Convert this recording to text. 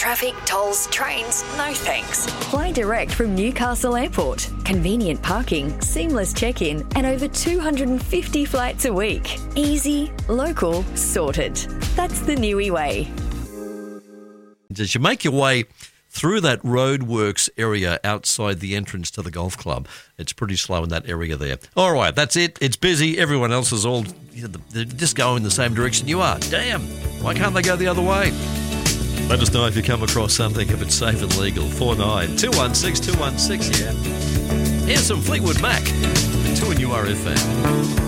traffic, tolls, trains, no thanks. Fly direct from Newcastle Airport. Convenient parking, seamless check-in, and over 250 flights a week. Easy, local, sorted. That's the Niue way. As you make your way through that roadworks area outside the entrance to the golf club, it's pretty slow in that area there. All right, that's it. It's busy. Everyone else is all they're just going the same direction you are. Damn, why can't they go the other way? Let us know if you come across something, if it's safe and legal. 49-216-216, yeah. Here's some Fleetwood Mac. 2 and URFM.